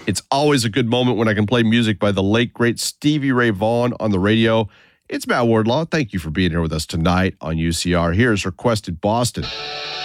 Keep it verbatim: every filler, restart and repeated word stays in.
It's always a good moment when I can play music by the late, great Stevie Ray Vaughan on the radio. It's Matt Wardlaw. Thank you for being here with us tonight on U C R. Here's Requested Boston.